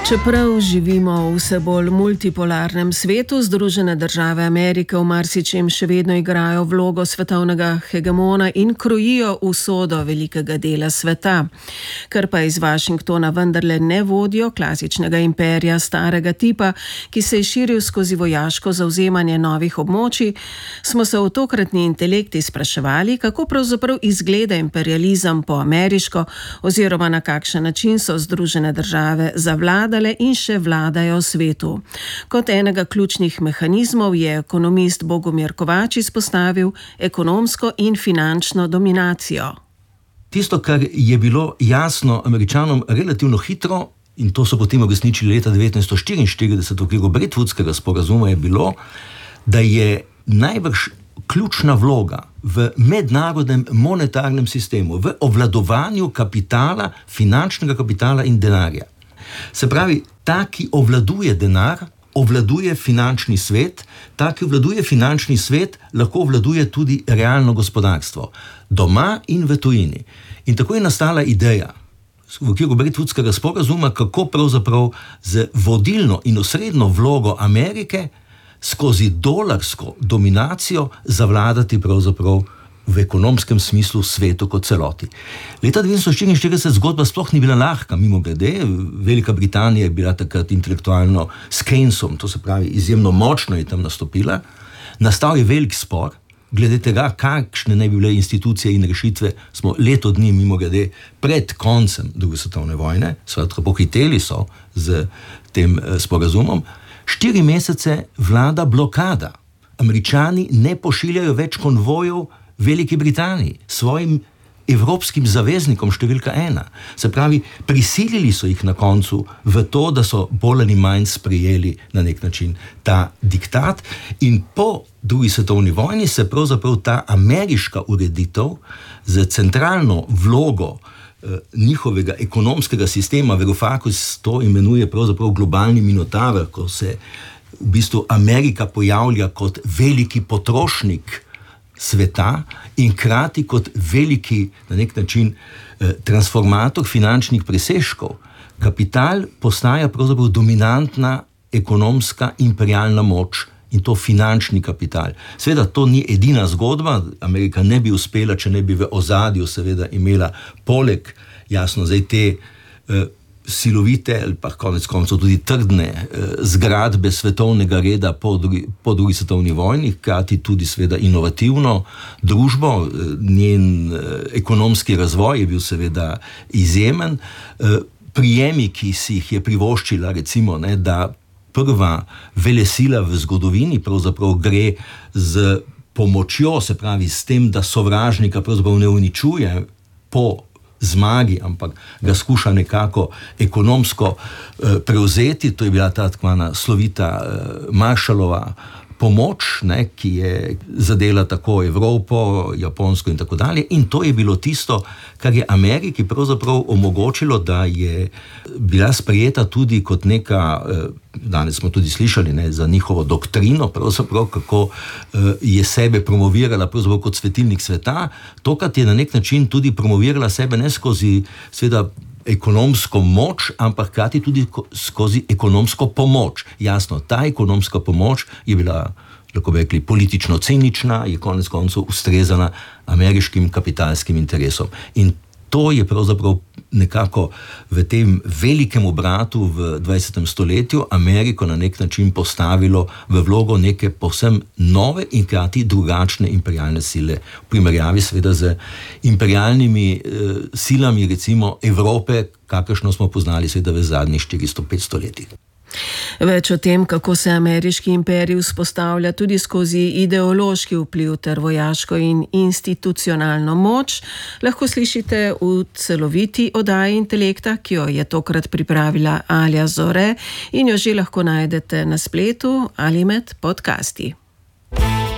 Čeprav živimo v vse bolj multipolarnem svetu, Združene države Amerike v marsičem še vedno igrajo vlogo svetovnega hegemona in krojijo usodo velikega dela sveta. Ker pa iz Washingtona vendarle ne vodijo klasičnega imperija starega tipa, ki se je širil skozi vojaško zavzemanje novih območij, smo se v tokratni Intelekti spraševali, kako pravzaprav izgleda imperializem po ameriško oziroma na kakšen način so Združene države zavladale in še vladajo svetu. Kot enega ključnih mehanizmov je ekonomist Bogomir Kovač izpostavil ekonomsko in finančno dominacijo. Tisto, kar je bilo jasno Američanom relativno hitro, in to so potem uresničili leta 1944 v okviru Bretwoodskega sporazuma, je bilo, da je najbrž ključna vloga v mednarodnem monetarnem sistemu, v obvladovanju kapitala, finančnega kapitala in denarja. Se pravi, ta, ki obvladuje denar, obvladuje finančni svet, ta, ki obvladuje finančni svet, lahko obvladuje tudi realno gospodarstvo, doma in v tujini. In tako je nastala ideja v okviru Bretwoodskega sporazuma, kako pravzaprav z vodilno in osrednjo vlogo Amerike skozi dolarsko dominacijo zavladati pravzaprav v ekonomskem smislu svetu kot celoti. Leta 1944 zgodba sploh ni bila lahka, mimogrede. Velika Britanija je bila takrat intelektualno s Keynesom, to se pravi izjemno močno je tam nastopila. Nastal je velik spor, glede tega, kakšne naj bi bile institucije in rešitve, smo leto dni mimogrede pred koncem druge svetovne vojne, seveda pohiteli so z tem sporazumom. 4 mesece vlada blokada. Američani ne pošiljajo več konvojev Veliki Britaniji, svojim evropskim zaveznikom številka 1. Se pravi, prisilili so jih na koncu v to, da so bolj ali manj sprejeli na nek način ta diktat, in po drugi svetovni vojni se pravzaprav ta ameriška ureditev z centralno vlogo njihovega ekonomskega sistema, Varoufakis to imenuje pravzaprav globalni minotaver, ko se v bistvu Amerika pojavlja kot veliki potrošnik sveta in hkrati kot veliki, na nek način, transformator finančnih presežkov. Kapital postaja pravzaprav dominantna ekonomska imperialna moč in to finančni kapital. Seveda to ni edina zgodba, Amerika ne bi uspela, če ne bi v ozadju seveda imela poleg, jasno, zdaj te silovite ali pa konec koncev tudi trdne zgradbe svetovnega reda po drugi svetovni vojni, hkrati tudi seveda inovativno družbo, njen ekonomski razvoj je bil seveda izjemen. Prijemi, ki si jih je privoščila, recimo, da prva velesila v zgodovini pravzaprav gre z pomočjo, se pravi s tem, da sovražnika pravzaprav ne uničuje po zmagi, ampak ga skuša nekako ekonomsko prevzeti. To je bila ta takvana slovita Marshallova pomoč, ki je zadela tako Evropo, Japonsko in tako dalje. In to je bilo tisto, kar je Ameriki pravzaprav omogočilo, da je bila sprejeta tudi kot neka, danes smo tudi slišali, za njihovo doktrino, pravzaprav kako je sebe promovirala pravzaprav kot svetilnik sveta, tokrat je na nek način tudi promovirala sebe ne skozi seveda ekonomsko moč, ampak hkrati tudi skozi ekonomsko pomoč. Jasno, ta ekonomska pomoč je bila, lahko bi rekli, politično cinična, je konec koncev ustrezana ameriškim kapitalskim interesom. In to je pravzaprav nekako v tem velikem obratu v 20. stoletju Ameriko na nek način postavilo v vlogo neke povsem nove in hkrati drugačne imperialne sile. V primerjavi seveda z imperialnimi silami recimo Evrope, kakršno smo poznali seveda v zadnjih 400-500 letih. Več o tem, kako se ameriški imperij vzpostavlja tudi skozi ideološki vpliv ter vojaško in institucionalno moč, lahko slišite v celoviti oddaji Intelekta, ki jo je tokrat pripravila Alja Zore in jo že lahko najdete na spletu ali med podcasti.